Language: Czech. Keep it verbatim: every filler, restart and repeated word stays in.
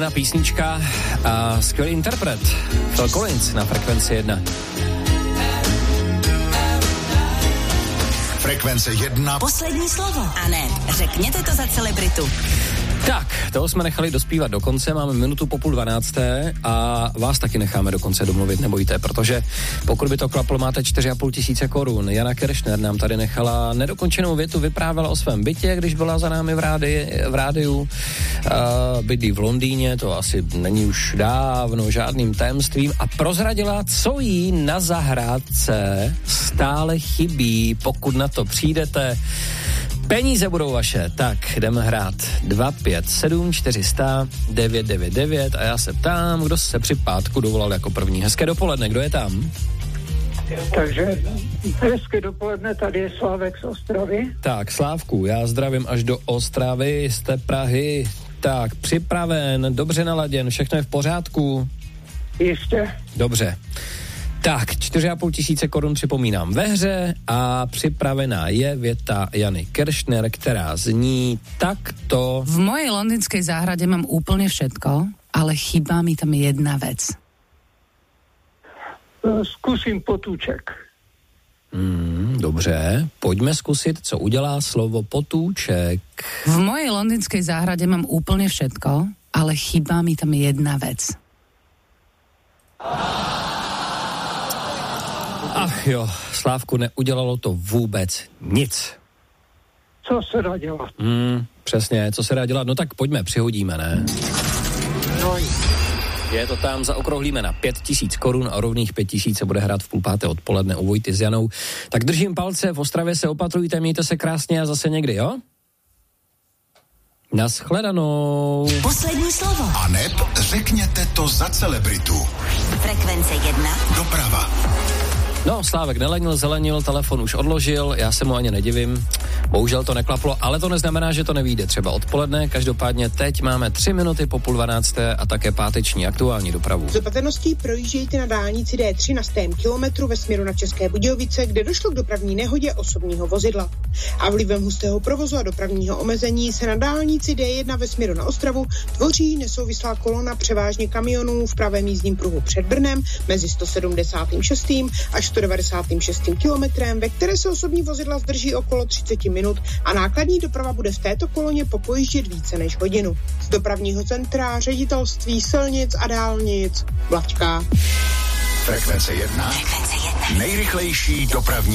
Na písnička a skvělý interpret Phil Collins na Frekvenci jedna. Frekvence jedna. Poslední slovo. A ne, řekněte to za celebritu. Tak, toho jsme nechali dospívat do konce, máme minutu po půl dvanácté a vás taky necháme do konce domluvit, nebojte, protože pokud by to klaplo, máte čtyři a půl tisíce korun. Jana Kiršner nám tady nechala nedokončenou větu, vyprávěla o svém bytě, když byla za námi v, rádi, v rádiu. Uh, bydlí v Londýně, to asi není už dávno žádným tajemstvím a prozradila, co jí na zahrádce stále chybí, pokud na to přijdete. Peníze budou vaše, tak jdeme hrát dva pět sedm čtyři sta devět devět devět a já se ptám, kdo se při pátku dovolal jako první. Hezké dopoledne, kdo je tam? Takže hezké dopoledne, tady je Slávek z Ostravy. Tak, Slávku, já zdravím až do Ostravy, jste Prahy. Tak, připraven, dobře naladěn, všechno je v pořádku? Jistě. Dobře. Tak, čtyři a půl tisíce korun připomínám ve hře a připravená je věta Jany Kiršner, která zní takto. V mojej londýnskej záhrade mám úplne všetko, ale chýba mi tam jedna vec. Zkusím potůček. Mm, dobře, pojďme zkusit, co udělá slovo potůček. V mojej londýnskej záhrade mám úplne všetko, ale chýba mi tam jedna vec. Ach jo, Slávku, neudělalo to vůbec nic. Co se dá dělat? Mm, přesně, co se dá dělat? No tak pojďme, přihodíme, ne? No. Je to tam, zaokrouhlíme na pět tisíc korun a rovných pět tisíc se bude hrát v půl páté odpoledne u Vojty s Janou. Tak držím palce, v Ostravě se opatrujte, mějte se krásně a zase někdy, jo? Naschledanou. Poslední slovo. A neb řekněte to za celebritu. Frekvence jedna. Doprava. No, Slávek nelenil, zelenil, telefon už odložil, já se mu ani nedivím, bohužel to neklaplo, ale to neznamená, že to nevyjde třeba odpoledne, každopádně teď máme tři minuty po půl dvanácté a také páteční aktuální dopravu. Z opatrností projíždějte na dálnici D tři na stém kilometru ve směru na České Budějovice, kde došlo k dopravní nehodě osobního vozidla. A vlivem hustého provozu a dopravního omezení se na dálnici D jedna ve směru na Ostravu tvoří nesouvislá kolona převážně kamionů v pravém jízdním pruhu před Brnem mezi sto sedmdesát šest až sto devadesát šest kilometrem, ve které se osobní vozidla zdrží okolo třicet minut a nákladní doprava bude v této koloně popojíždět více než hodinu. Z dopravního centra Ředitelství silnic a dálnic Vlačka. Frekvence jedna. Frekvence jedna. Nejrychlejší dopravní